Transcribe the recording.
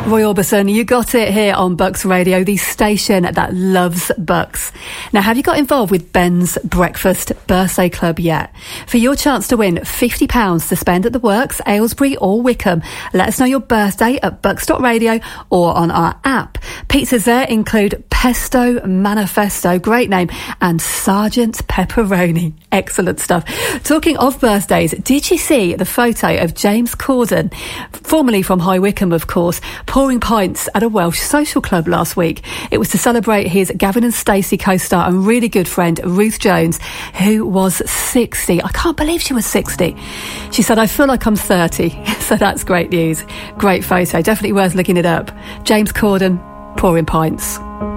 Roy Orbison, you got it here on Bucks Radio, the station that loves Bucks. Now, have you got involved with Ben's Breakfast Birthday Club yet? For your chance to win £50 to spend at the Works, Aylesbury or Wickham, let us know your birthday at bucks.radio or on our app. Pizzas there include Pesto Manifesto, great name, and Sergeant Pepperoni. Excellent stuff. Talking of birthdays, did you see the photo of James Corden, formerly from High Wycombe, of course, pouring pints at a Welsh social club last week? It was to celebrate his Gavin and Stacey co-star and really good friend Ruth Jones, who was 60. I can't believe she was 60. She said, "I feel like I'm 30. So that's great news. Great photo. Definitely worth looking it up. James Corden pouring pints.